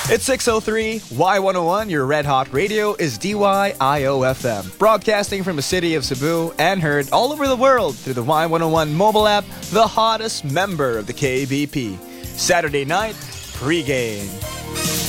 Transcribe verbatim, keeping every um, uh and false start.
It's six oh three, Y one oh one, your red hot radio is D Y I O F M. Broadcasting from the city of Cebu and heard all over the world through the Y one oh one mobile app, the hottest member of the K B P. Saturday night, pregame.